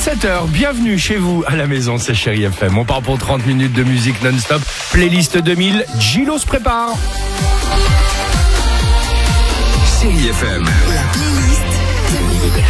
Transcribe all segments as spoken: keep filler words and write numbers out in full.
sept heures, bienvenue chez vous à la maison, c'est Chérie F M. On part pour trente minutes de musique non-stop. Playlist deux mille, Gilo se prépare. Chérie F M. La playlist deux mille.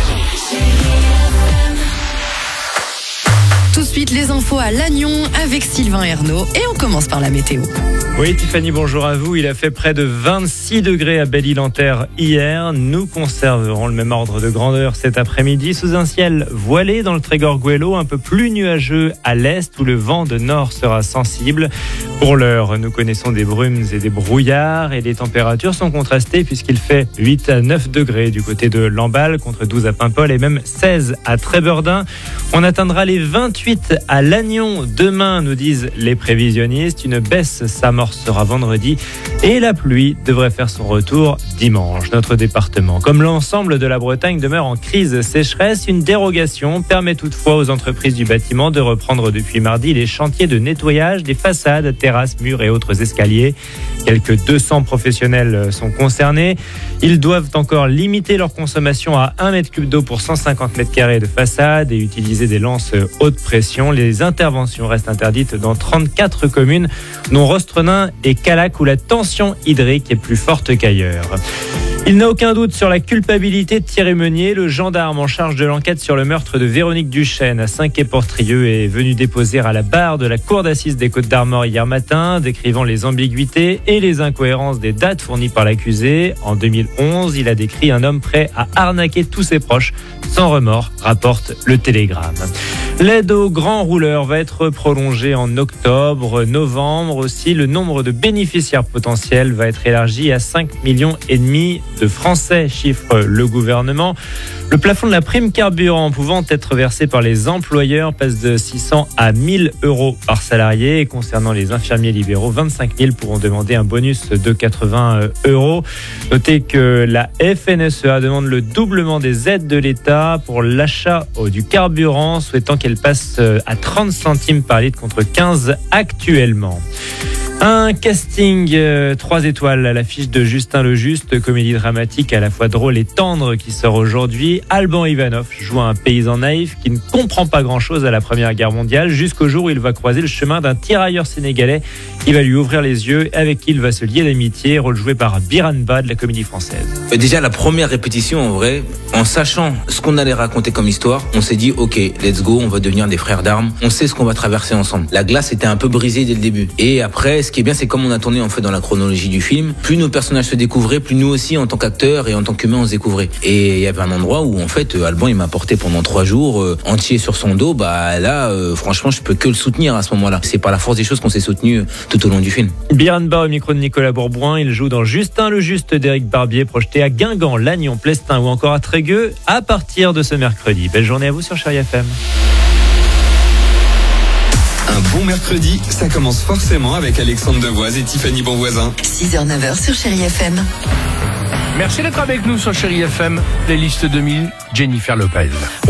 Tout de suite, les infos à Lannion avec Sylvain Ernaud. Et on commence par la météo. Oui, Tiffany, bonjour à vous. Il a fait près de vingt-six degrés à Belle-Île-en-Terre hier. Nous conserverons le même ordre de grandeur cet après-midi sous un ciel voilé dans le Trégor-Guello, un peu plus nuageux à l'est où le vent de nord sera sensible. Pour l'heure, nous connaissons des brumes et des brouillards et les températures sont contrastées puisqu'il fait huit à neuf degrés du côté de Lamballe contre douze à Paimpol et même seize à Trébeurdin. On atteindra les vingt-huit à Lannion demain, nous disent les prévisionnistes. Une baisse s'amorcera vendredi et la pluie devrait faire son retour dimanche. Notre département, comme l'ensemble de la Bretagne, demeure en crise sécheresse. Une dérogation permet toutefois aux entreprises du bâtiment de reprendre depuis mardi les chantiers de nettoyage des façades, terrasses, murs et autres escaliers. Quelques deux cents professionnels sont concernés. Ils doivent encore limiter leur consommation à un mètre cube d'eau pour cent cinquante mètres carrés de façade et utiliser des lances haute pression. Les interventions restent interdites dans trente-quatre communes, dont Rostrenin et Calac, où la tension hydrique est plus forte qu'ailleurs. Il n'a aucun doute sur la culpabilité de Thierry Meunier. Le gendarme en charge de l'enquête sur le meurtre de Véronique Duchesne à Saint-Quay-Portrieux est venu déposer à la barre de la cour d'assises des Côtes-d'Armor hier matin, décrivant les ambiguïtés et les incohérences des dates fournies par l'accusé. En deux mille onze, il a décrit un homme prêt à arnaquer tous ses proches sans remords, rapporte le Télégramme. L'aide aux grands rouleurs va être prolongée en octobre, novembre aussi. Le nombre de bénéficiaires potentiels va être élargi à cinq millions et demi de Français, chiffre le gouvernement. Le plafond de la prime carburant pouvant être versé par les employeurs passe de six cents à mille euros par salarié. Et concernant les infirmiers libéraux, vingt-cinq mille pourront demander un bonus de quatre-vingts euros. Notez que la F N S E A demande le doublement des aides de l'État pour l'achat du carburant, souhaitant qu'elle passe à trente centimes par litre contre quinze actuellement. Un casting euh, trois étoiles à l'affiche de Justin le Juste, comédie dramatique à la fois drôle et tendre qui sort aujourd'hui. Alban Ivanov joue un paysan naïf qui ne comprend pas grand-chose à la Première Guerre mondiale jusqu'au jour où il va croiser le chemin d'un tirailleur sénégalais qui va lui ouvrir les yeux, avec qui il va se lier d'amitié, rôle joué par Biran Ba de la Comédie Française. Déjà la première répétition, en vrai, en sachant ce qu'on allait raconter comme histoire, on s'est dit ok, let's go, on va devenir des frères d'armes, on sait ce qu'on va traverser ensemble. La glace était un peu brisée dès le début. Et après, ce qui est bien, c'est comme on a tourné en fait dans la chronologie du film, plus nos personnages se découvraient, plus nous aussi en tant qu'acteurs et en tant qu'humains on se découvrait. Et il y avait un endroit où en fait Alban il m'a porté pendant trois jours euh, entier sur son dos. Bah là, euh, franchement, je peux que le soutenir à ce moment-là. C'est par la force des choses qu'on s'est soutenu tout au long du film. Biran Ba au micro de Nicolas Bourboin, il joue dans Justin le Juste d'Éric Barbier, projeté à Guingamp, Lannion, Plestin ou encore à Trégueux à partir de ce mercredi. Belle journée à vous sur Chérie F M. Un bon mercredi, ça commence forcément avec Alexandre Devoise et Tiffany Bonvoisin. six heures neuf heures sur Chérie F M. Merci d'être avec nous sur Chérie F M. Playlist deux mille, Jennifer Lopez.